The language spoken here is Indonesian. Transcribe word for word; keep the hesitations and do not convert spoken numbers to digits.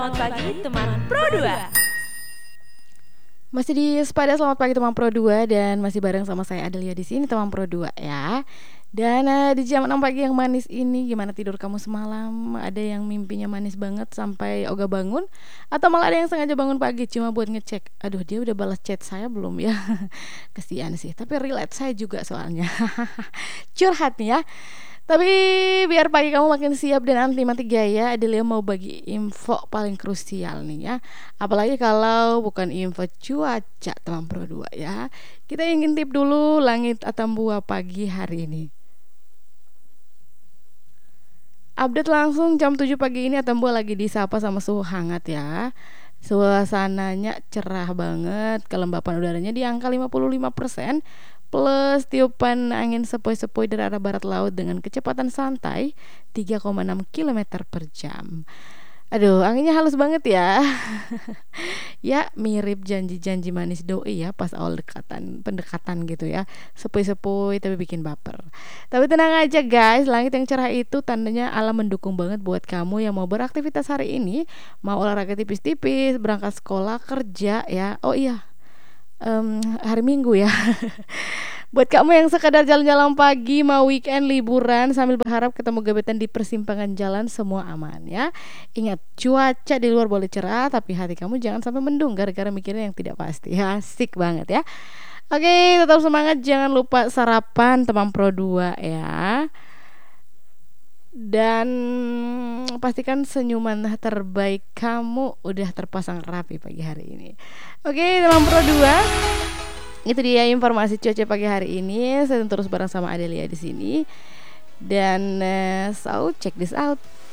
Selamat pagi teman Pro dua. Masih di Sepada Selamat Pagi teman Pro dua dan masih bareng sama saya Adelia di sini teman Pro dua ya. Dan uh, di jam enam pagi yang manis ini gimana tidur kamu semalam? Ada yang mimpinya manis banget sampai ogah bangun atau malah ada yang sengaja bangun pagi cuma buat ngecek, aduh dia udah balas chat saya belum ya? Kesian sih, tapi relate saya juga soalnya. Curhat nih ya. Tapi biar pagi kamu makin siap dan anti mati gaya, Adelia mau bagi info paling krusial nih ya. Apalagi kalau bukan info cuaca teman Pro dua ya. Kita ingin tip dulu langit Atambua pagi hari ini. Update langsung jam tujuh pagi ini Atambua lagi disapa sama suhu hangat ya. Suasananya cerah banget, kelembapan udaranya di angka lima puluh lima persen plus tiupan angin sepoi-sepoi dari arah barat laut dengan kecepatan santai tiga koma enam kilometer per jam. Aduh, anginnya halus banget ya. Ya, mirip janji-janji manis doi ya pas awal dekatan, pendekatan gitu ya. Sepoi-sepoi tapi bikin baper. Tapi tenang aja guys, langit yang cerah itu tandanya alam mendukung banget buat kamu yang mau beraktivitas hari ini, mau olahraga tipis-tipis, berangkat sekolah, kerja ya. Oh iya, um, hari Minggu ya. Buat kamu yang sekadar jalan-jalan pagi, mau weekend liburan sambil berharap ketemu gebetan di persimpangan jalan, semua aman ya. Ingat, cuaca di luar boleh cerah tapi hati kamu jangan sampai mendung gara-gara mikirnya yang tidak pasti. Asik banget ya. Oke, tetap semangat, jangan lupa sarapan teman Pro dua ya. Dan pastikan senyuman terbaik kamu udah terpasang rapi pagi hari ini. Oke, teman Pro dua, itu dia informasi cuaca pagi hari ini. Saya terus bareng sama Adelia di sini. Dan uh, so check this out.